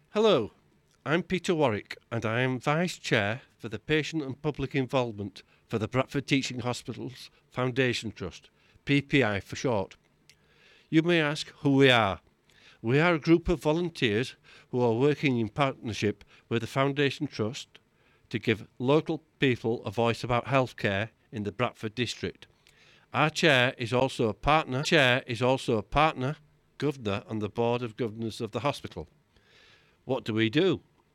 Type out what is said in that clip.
Hello, I'm Peter Warwick and I am Vice Chair for the Patient and Public Involvement for the Bradford Teaching Hospitals Foundation Trust, PPI for short. You may ask who we are. We are a group of volunteers who are working in partnership with the Foundation Trust to give local people a voice about healthcare in the Bradford district. Our chair is also a partner, governor on the Board of Governors of the hospital. What do we do?